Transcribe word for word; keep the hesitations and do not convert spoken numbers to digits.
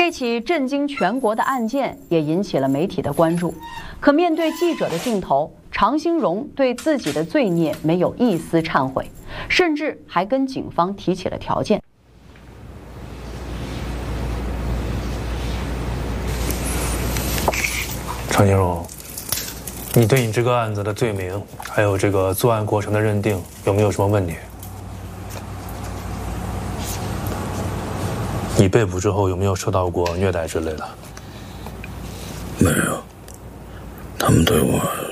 这起震惊全国的案件也引起了媒体的关注。可面对记者的镜头，常兴荣对自己的罪孽没有一丝忏悔，甚至还跟警方提起了条件。 常兴荣，你对你这个案子的罪名，还有这个作案过程的认定，有没有什么问题？你被捕之后有没有受到过虐待之类的？ 没有，他们对我